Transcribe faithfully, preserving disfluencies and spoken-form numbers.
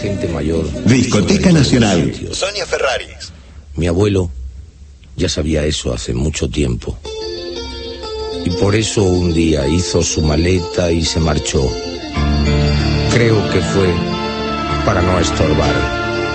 gente mayor. Discoteca Nacional. Sonia Ferraris. Mi abuelo ya sabía eso hace mucho tiempo. Y por eso un día hizo su maleta y se marchó. Creo que fue para no estorbar.